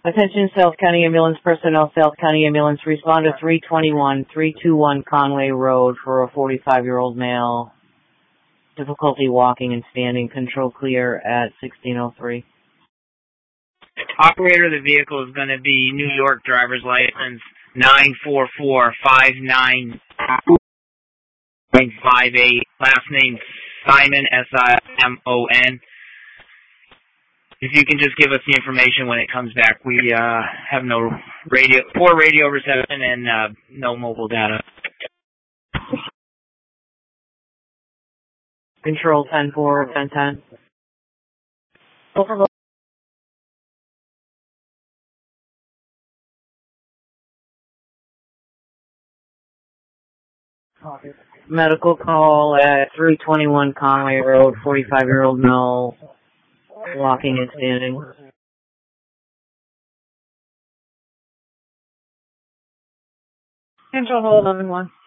Attention South County Ambulance personnel, South County Ambulance, respond to 321 Conway Road for a 45-year-old male. Difficulty walking and standing, control clear at 1603. Operator of the vehicle is going to be New York driver's license 944-59958. Last name Simon, Simon. If you can just give us the information when it comes back. We have poor radio reception and no mobile data. Control 10-4, 10-10. Medical call at 321 Conway Road, 45-year-old male, walking and standing. Control hold 11-1.